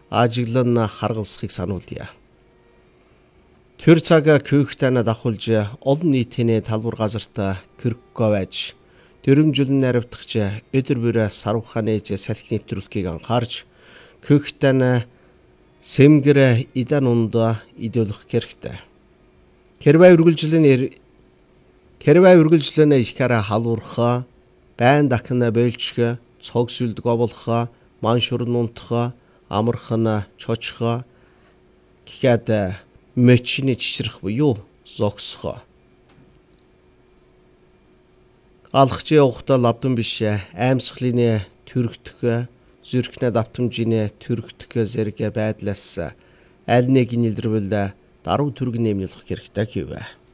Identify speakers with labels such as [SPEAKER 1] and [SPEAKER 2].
[SPEAKER 1] ажиглан харгалзахыг сануулъя. Тэр цаг Кюхтана давхулж олон нийтийн талбар газарт Кирков аж дөрвөмжлөн наривдагч өдөр бүр сарвханы салхи нэвтрүүлгийг анхаарч Кюхтана сэмгэр идан унда идүүлэх хэрэгтэй. Хэрвээ үргэлжлэн ихара халуурха, байн дахна бэлчгэ, цогсүлд говолха, маншурн унтха, амархна чочха гэхэд мөчний чичрэх буюу зогсхо. Алхаж явахдаа лавдан биш аимсгалын төрөгдөх зүрхнээ давтамжийн төрөгдөх зэрэг байдлаас аль нэг нийлэрвэл даруй түрэг нэмэлэх хэрэгтэй гэв.